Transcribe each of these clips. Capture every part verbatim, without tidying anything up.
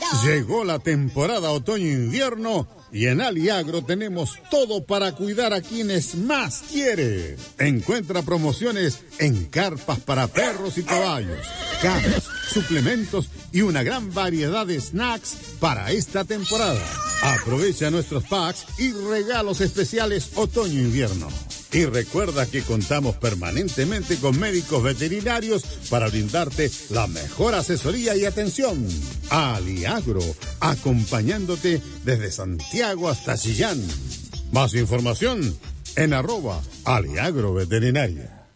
Llegó la temporada otoño-invierno y en Aliagro tenemos todo para cuidar a quienes más quiere. Encuentra promociones en carpas para perros y caballos, camas, suplementos y una gran variedad de snacks para esta temporada. Aprovecha nuestros packs y regalos especiales otoño-invierno. Y recuerda que contamos permanentemente con médicos veterinarios para brindarte la mejor asesoría y atención. Aliagro, acompañándote desde Santiago hasta Chillán. Más información en arroba Aliagro Veterinaria.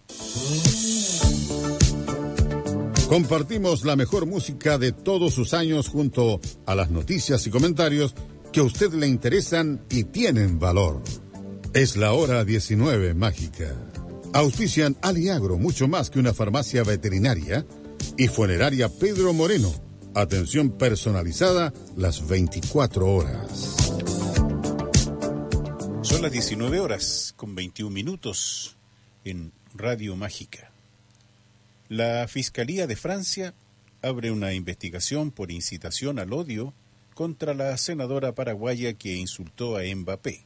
Compartimos la mejor música de todos sus años junto a las noticias y comentarios que a usted le interesan y tienen valor. Es la hora diecinueve mágica. Auspician Aliagro, mucho más que una farmacia veterinaria, y Funeraria Pedro Moreno. Atención personalizada las veinticuatro horas. Son las diecinueve horas con veintiún minutos en Radio Mágica. La Fiscalía de Francia abre una investigación por incitación al odio contra la senadora paraguaya que insultó a Mbappé.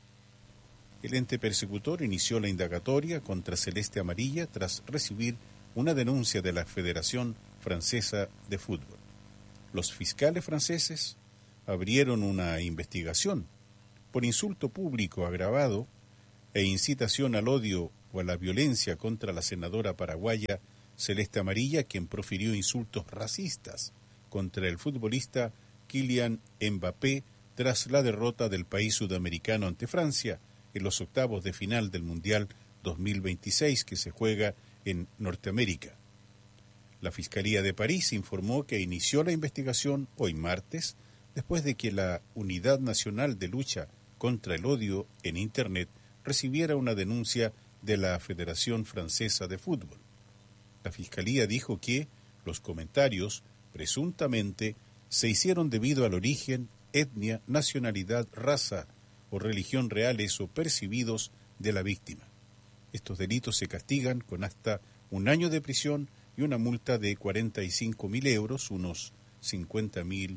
El ente persecutor inició la indagatoria contra Celeste Amarilla tras recibir una denuncia de la Federación Francesa de Fútbol. Los fiscales franceses abrieron una investigación por insulto público agravado e incitación al odio o a la violencia contra la senadora paraguaya Celeste Amarilla, quien profirió insultos racistas contra el futbolista Kylian Mbappé tras la derrota del país sudamericano ante Francia en los octavos de final del Mundial dos mil veintiséis que se juega en Norteamérica. La Fiscalía de París informó que inició la investigación hoy martes después de que la Unidad Nacional de Lucha contra el Odio en Internet recibiera una denuncia de la Federación Francesa de Fútbol. La Fiscalía dijo que los comentarios presuntamente se hicieron debido al origen, etnia, nacionalidad, raza o religión reales o percibidos de la víctima. Estos delitos se castigan con hasta un año de prisión y una multa de cuarenta y cinco mil euros, unos cincuenta mil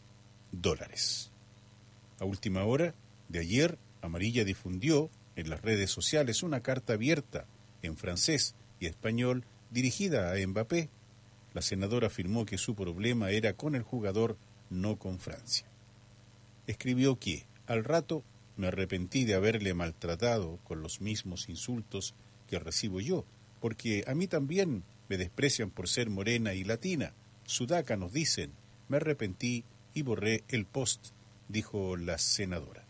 dólares. A última hora de ayer, Amarilla difundió en las redes sociales una carta abierta en francés y español dirigida a Mbappé. La senadora afirmó que su problema era con el jugador, no con Francia. Escribió que, al rato, me arrepentí de haberle maltratado con los mismos insultos que recibo yo, porque a mí también me desprecian por ser morena y latina. Sudaca nos dicen, me arrepentí y borré el post, dijo la senadora.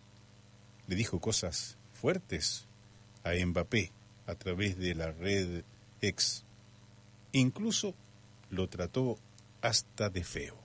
Le dijo cosas fuertes a Mbappé a través de la red X. Incluso lo trató hasta de feo.